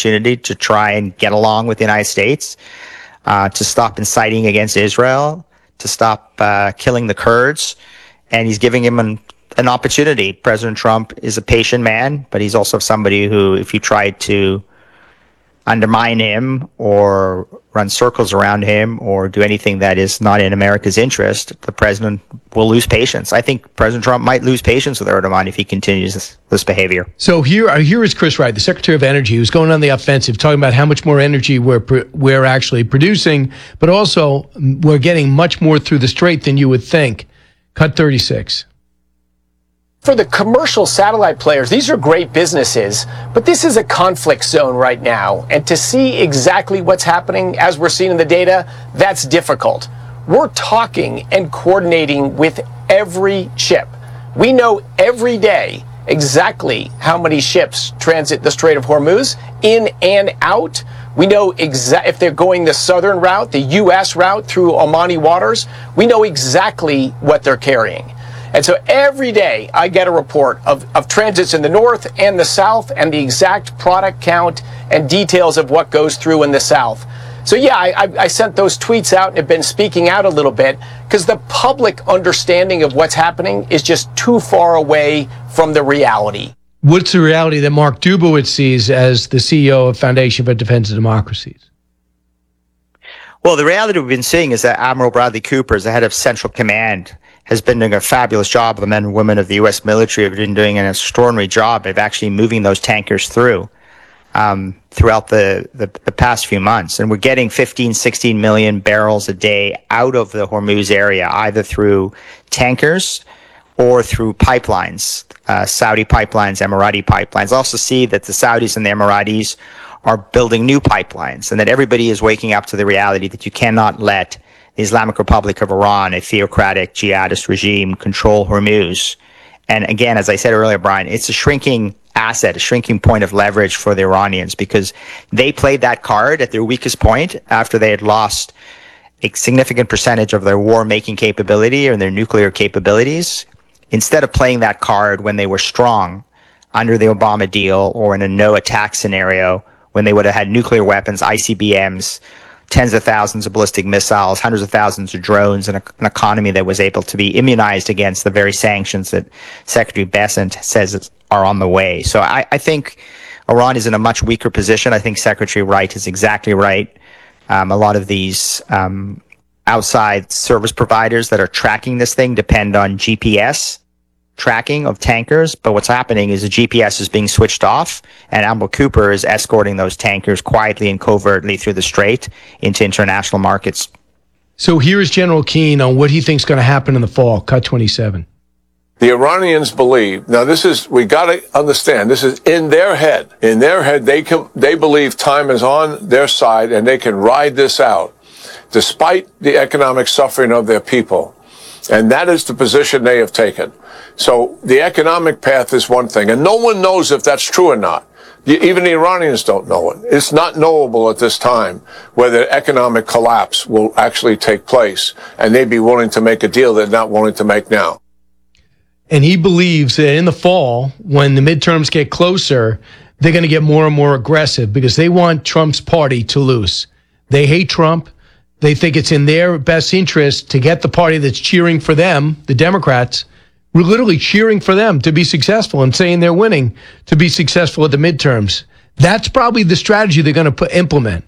opportunity to try and get along with the United States, to stop inciting against Israel, to stop killing the Kurds, and he's giving him an opportunity. President Trump is a patient man, but he's also somebody who, if you try to undermine him or run circles around him or do anything that is not in America's interest, the president will lose patience. I think President Trump might lose patience with Erdogan if he continues this behavior. So here is Chris Wright, the Secretary of Energy, who's going on the offensive, talking about how much more energy we're actually producing, but also we're getting much more through the Strait than you would think. Cut 36. For the commercial satellite players, these are great businesses, but this is a conflict zone right now. And to see exactly what's happening as we're seeing in the data, that's difficult. We're talking and coordinating with every ship. We know every day exactly how many ships transit the Strait of Hormuz in and out. We know if they're going the southern route, the U.S. route through Omani waters, we know exactly what they're carrying. And so every day I get a report of transits in the north and the south and the exact product count and details of what goes through in the south. So yeah, I sent those tweets out and have been speaking out a little bit because the public understanding of what's happening is just too far away from the reality. What's the reality that Mark Dubowitz sees as the CEO of Foundation for Defense of Democracies? Well, the reality we've been seeing is that Admiral Bradley Cooper, as the head of Central Command, has been doing a fabulous job. The men and women of the U.S. military have been doing an extraordinary job of actually moving those tankers through throughout the past few months. And we're getting 15, 16 million barrels a day out of the Hormuz area, either through tankers or through pipelines, Saudi pipelines, Emirati pipelines. I also see that the Saudis and the Emiratis are building new pipelines, and that everybody is waking up to the reality that you cannot let the Islamic Republic of Iran, a theocratic jihadist regime, control Hormuz. And again, as I said earlier, Brian, it's a shrinking asset, a shrinking point of leverage for the Iranians, because they played that card at their weakest point after they had lost a significant percentage of their war-making capability or their nuclear capabilities. Instead of playing that card when they were strong under the Obama deal or in a no-attack scenario, when they would have had nuclear weapons, ICBMs, tens of thousands of ballistic missiles, hundreds of thousands of drones, and an economy that was able to be immunized against the very sanctions that Secretary Bessent says are on the way. So I think Iran is in a much weaker position. I think Secretary Wright is exactly right. A lot of these outside service providers that are tracking this thing depend on GPS tracking of tankers, but what's happening is the GPS is being switched off, and Admiral Cooper is escorting those tankers quietly and covertly through the Strait into international markets. So here is General Keane on what he thinks is going to happen in the fall. Cut 27. The Iranians believe, now we got to understand, this is in their head. In their head, they believe time is on their side and they can ride this out despite the economic suffering of their people. And that is the position they have taken. So the economic path is one thing, and no one knows if that's true or not. Even the Iranians don't know it. It's not knowable at this time whether economic collapse will actually take place, and they'd be willing to make a deal they're not willing to make now. And he believes that in the fall, when the midterms get closer, they're going to get more and more aggressive because they want Trump's party to lose. They hate Trump. They think it's in their best interest to get the party that's cheering for them, the Democrats, we're literally cheering for them to be successful and saying they're winning to be successful at the midterms. That's probably the strategy they're going to implement.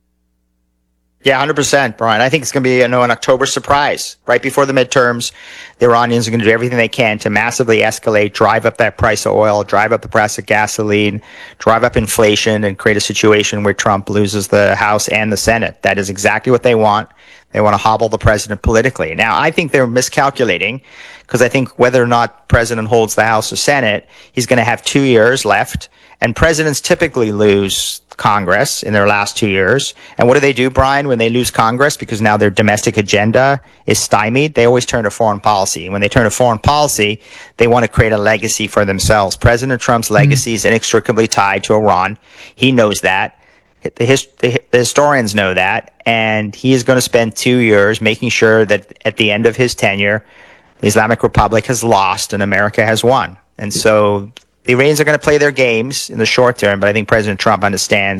Yeah, 100%, Brian. I think it's going to be an October surprise. Right before the midterms, the Iranians are going to do everything they can to massively escalate, drive up that price of oil, drive up the price of gasoline, drive up inflation, and create a situation where Trump loses the House and the Senate. That is exactly what they want. They want to hobble the president politically. Now, I think they're miscalculating because I think whether or not president holds the House or Senate, he's going to have 2 years left. And presidents typically lose Congress in their last 2 years. And what do, Brian, when they lose Congress? Because now their domestic agenda is stymied, they always turn to foreign policy. And when they turn to foreign policy, they want to create a legacy for themselves. President Trump's legacy is inextricably tied to Iran. He knows that. The historians know that. And he is going to spend 2 years making sure that at the end of his tenure, the Islamic Republic has lost and America has won. And so the Iranians are going to play their games in the short term, but I think President Trump understands